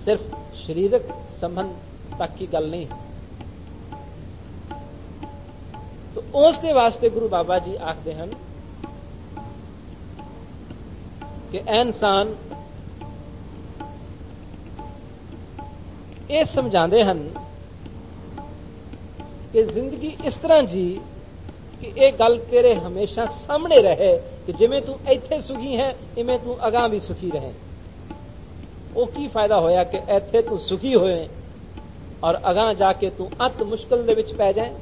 صرف شریرک سمبند تک کی گل نہیں. تو اس دے واسطے گرو بابا جی آخدے ہیں کہ اے انسان یہ سمجھاندے ہیں کہ زندگی اس طرح جی کہ یہ گل تیرے ہمیشہ سامنے رہے کہ جویں تو ایتھے سکھی ہے ایویں تو اگاں بھی سکھی رہے. وہ کی فائدہ ہویا کہ ایتھے تو سکھی ہوئے اور اگاں جا کے تو ات مشکل دے وچ پی جائیں,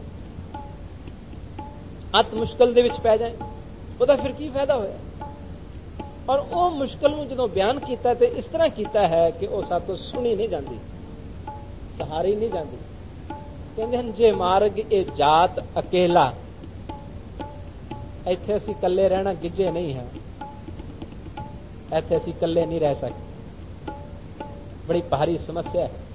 ات مشکل دے وچ پی جائیں, وہ پھر کی فائدہ ہویا. اور وہ مشکل نو جدوں بیان کیتا تے اس طرح کیتا ہے کہ وہ ساتوں سنی نہیں جاندی, سہاری نہیں جاندی. کہندے ہیں جے مارگ اے جات اکیلا, ایتھے اسی کلے رہنا گجے نہیں ہیں, ایتھے اسی کلے نہیں رہ سکتے. بڑی پہاڑی سمسیا ہے.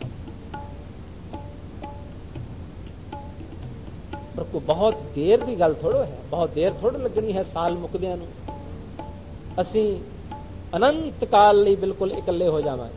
پر کوئی بہت دیر دی گل تھوڑو ہے, بہت دیر تھوڑو لگنی ہے سال مکدیاں نو. اسی اننت کال لئی بالکل اکلے ہو جاواں.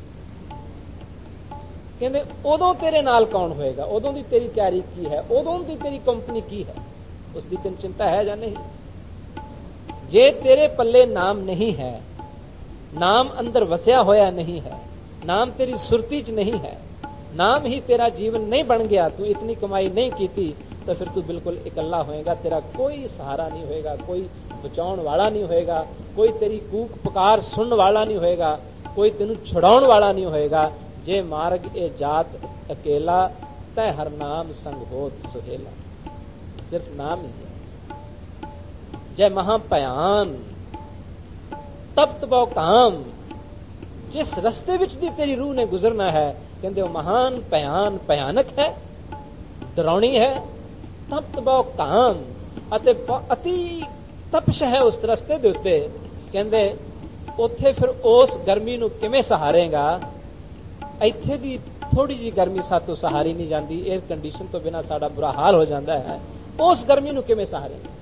کہندے ادوں تیرے نال کون ہوئے گا, ادوں دی تیری تیاری کی ہے, ادوں دی تیری کمپنی کی ہے, اس دی تین چنتا ہے یا نہیں. جے تیرے پلے نام نہیں ہے, نام اندر وسیا ہویا نہیں ہے, نام تیری سرتی چ نہیں ہے, نام ہی تیرا جیون نہیں بن گیا, تو اتنی کمائی نہیں کیتی, تو پھر تو بالکل اکلا ہوئے گا. تیرا کوئی سہارا نہیں ہوئے گا, کوئی بچاؤن والا نہیں ہوئے گا, کوئی تیری کوک پکار سنن والا نہیں ہوئے گا, کوئی تینوں چھڑاؤن والا نہیں ہوئے گا. جے مارگ اے جات اکیلا, تے ہر نام سنگ ہوت سہیلا. صرف نام ہی ہے. جے مہا پیان تپت بو کام, جس رستے وچ دی تیری روح نے گزرنا ہے, کہندے وہ مہان پیان پیانک ہے, ڈراؤنی ہے. تپت بو کام اتے اتی تپش ہے اس رستے دے اوتے. کہندے اوتھے پھر اس گرمی نو کیویں سہارے گا. ایتھے دی تھوڑی جی گرمی ساتوں سہاری نہیں جاندی, ایئر کنڈیشن تو بنا ساڈا برا حال ہو جاندا ہے. اس گرمی نو کیویں سہارے گا.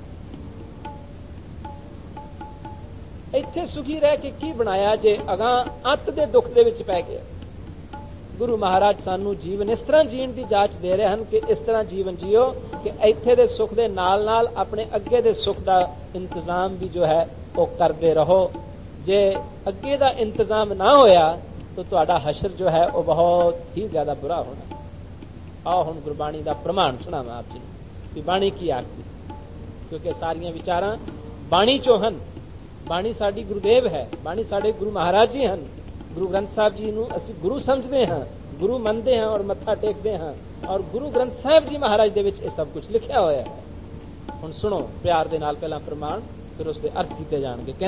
ایتھے سکھی رہ کے کی بنایا جے اگاں ات دے دکھ دے وچ پی گیا. گرو مہاراج سانو جیون اس طرح جین دی جاچ دے رہے ہیں کہ اس طرح جیون جیو کہ ایتھے دے سکھ دے نال نال اپنے اگے دے سکھ دا انتظام بھی جو ہے وہ کردے رہو. جے اگے دا انتظام نہ ہویا تو تہاڈا حشر جو ہے وہ بہت ہی زیادہ برا ہونا. آؤ ہن گربانی دا پرمان سناواں آپ جی کہ بانی کی آکھدی, کیونکہ ساریاں وچاراں بانی چوں ہن. بانی ساڈی گرودیو ہے, بانی ساڈے گرو مہاراج جی ہیں. گرو گرنتھ صاحب جی نو اسی گرو سمجھدے ہاں, گرو مندے ہیں اور متھا ٹیکدے ہاں, اور گرو گرنتھ صاحب جی مہاراج دے وچ یہ سب کچھ لکھیا ہوا ہے. ہن سنو پیار دے نال پہلا فرمان, پھر اس دے ارتھ کیتے جان گے.